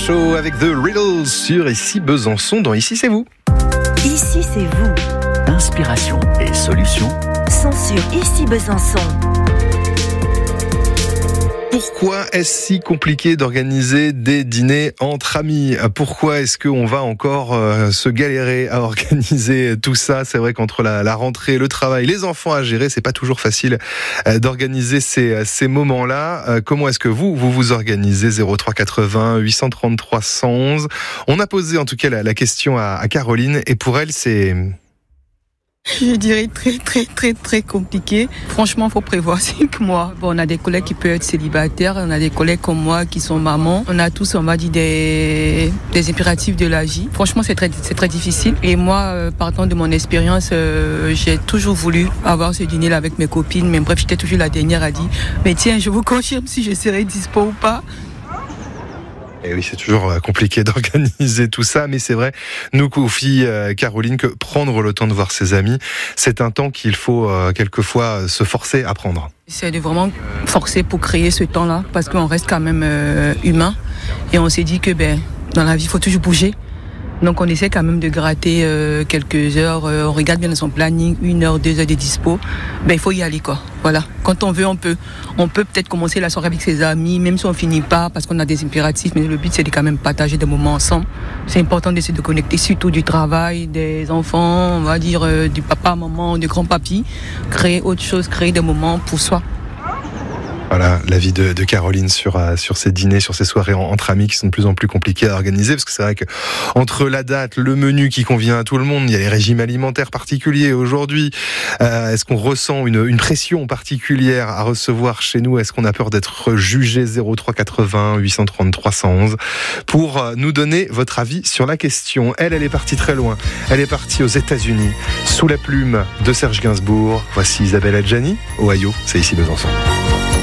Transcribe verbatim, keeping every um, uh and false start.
Show avec The Riddles sur Ici Besançon dans Ici c'est vous. Ici c'est vous. Inspiration et solutions sont sur Ici Besançon. Pourquoi est-ce si compliqué d'organiser des dîners entre amis ? Pourquoi est-ce qu'on va encore euh, se galérer à organiser tout ça ? C'est vrai qu'entre la, la rentrée, le travail, les enfants à gérer, c'est pas toujours facile euh, d'organiser ces, ces moments-là. Euh, comment est-ce que vous, vous vous organisez ? zéro trois quatre-vingts huit cent trente-trois cent onze. On a posé en tout cas la, la question à, à Caroline et pour elle, c'est... Je dirais très très très très compliqué. Franchement, faut prévoir cinq mois. Bon, on a des collègues qui peuvent être célibataires, on a des collègues comme moi qui sont mamans. On a tous, on va dire, des, des impératifs de la vie. Franchement, c'est très, c'est très difficile. Et moi, euh, partant de mon expérience, euh, j'ai toujours voulu avoir ce dîner-là avec mes copines. Mais bref, j'étais toujours la dernière à dire, mais tiens, je vous confirme si je serai dispo ou pas. Et oui, c'est toujours compliqué d'organiser tout ça, mais c'est vrai, nous confie euh, Caroline que prendre le temps de voir ses amis, c'est un temps qu'il faut euh, quelquefois se forcer à prendre. C'est de vraiment forcer pour créer ce temps-là, parce qu'on reste quand même euh, humain, et on s'est dit que ben, dans la vie, il faut toujours bouger. Donc on essaie quand même de gratter euh, quelques heures, euh, on regarde bien dans son planning, une heure, deux heures de dispo, ben il faut y aller quoi, voilà. Quand on veut, on peut. On peut peut-être commencer la soirée avec ses amis, même si on finit pas, parce qu'on a des impératifs, mais le but c'est de quand même partager des moments ensemble. C'est important d'essayer de connecter, surtout du travail, des enfants, on va dire euh, du papa, maman, du grand-papy, créer autre chose, créer des moments pour soi. Voilà, l'avis de, de Caroline sur, euh, sur ces dîners, sur ces soirées en, entre amis qui sont de plus en plus compliquées à organiser, parce que c'est vrai que entre la date, le menu qui convient à tout le monde, il y a les régimes alimentaires particuliers aujourd'hui. Euh, est-ce qu'on ressent une, une pression particulière à recevoir chez nous ? Est-ce qu'on a peur d'être jugé ? Zéro trois quatre-vingts huit cent trente-trois cent onze pour nous donner votre avis sur la question. Elle, elle est partie très loin. Elle est partie aux États-Unis sous la plume de Serge Gainsbourg. Voici Isabelle Adjani, Ohio, c'est Ici Besançon.